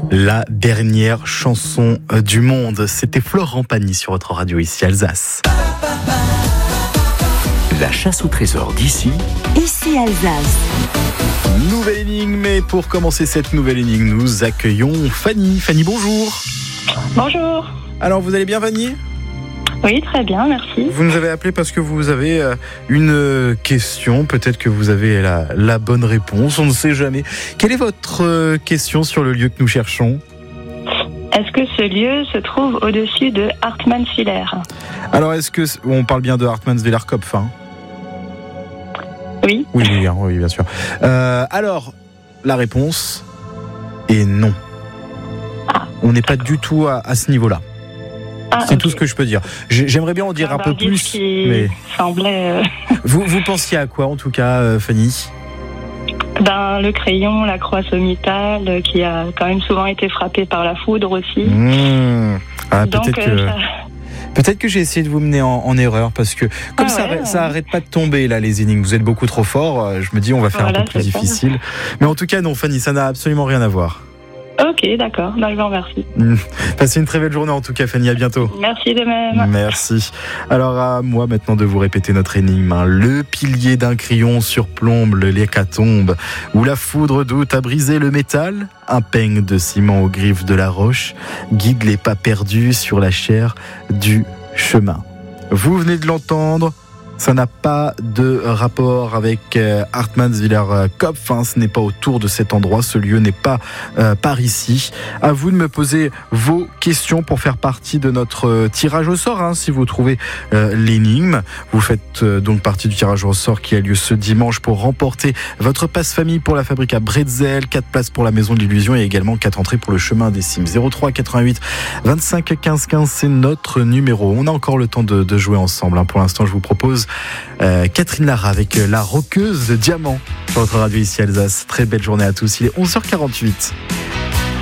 La dernière chanson du monde, c'était Florent Pagny sur votre radio ici Alsace. La chasse au trésor d'ici. Ici Alsace. Nouvelle énigme, mais pour commencer cette nouvelle énigme, nous accueillons Fanny. Fanny, bonjour. Bonjour. Alors, vous allez bien, Fanny ? Oui, très bien, merci. Vous nous avez appelé parce que vous avez une question. Peut-être que vous avez la bonne réponse, on ne sait jamais. Quelle est votre question sur le lieu que nous cherchons ? Est-ce que ce lieu se trouve au-dessus de Hartmannswiller ? Alors, est-ce que on parle bien de Hartmannswiller-Kopf, hein ? Oui. Oui, bien sûr. Alors, la réponse est non. On n'est pas du tout à ce niveau-là. C'est tout ce que je peux dire. J'aimerais bien en dire un peu plus, mais semblait. Vous pensiez à quoi en tout cas, Fanny ? Le crayon, la croix sommitale, qui a quand même souvent été frappé par la foudre aussi. Peut-être que j'ai essayé de vous mener en erreur, parce que comme ça arrête pas de tomber là, les énigmes. Vous êtes beaucoup trop fort. Je me dis on va faire un peu plus difficile. Mais en tout cas non, Fanny, ça n'a absolument rien à voir. Ok, d'accord. Je vous remercie. Passez une très belle journée en tout cas, Fanny. À bientôt. Merci de même. Merci. Alors à moi maintenant de vous répéter notre énigme. Le pilier d'un crayon surplombe l'hécatombe, où la foudre d'août a brisé le métal. Un peigne de ciment aux griffes de la roche guide les pas perdus sur la chair du chemin. Vous venez de l'entendre. Ça n'a pas de rapport avec Hartmannswiller-Kopf, ce n'est pas autour de cet endroit, ce lieu n'est pas par ici. À vous de me poser vos questions pour faire partie de notre tirage au sort. Si vous trouvez l'énigme, vous faites donc partie du tirage au sort qui a lieu ce dimanche pour remporter votre passe-famille pour la fabrique à Bretzel, 4 places pour la Maison de l'Illusion et également 4 entrées pour le chemin des cimes. 03 88 25 15 15, c'est notre numéro. On a encore le temps de jouer ensemble. Pour l'instant, je vous propose Catherine Lara avec la roqueuse de diamant sur votre radio ici Alsace. Très belle journée à tous, il est 11h48.